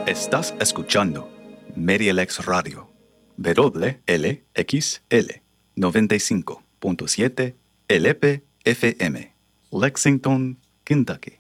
Estás escuchando MediaLex Radio, WLXL 95.7 LP FM, Lexington, Kentucky.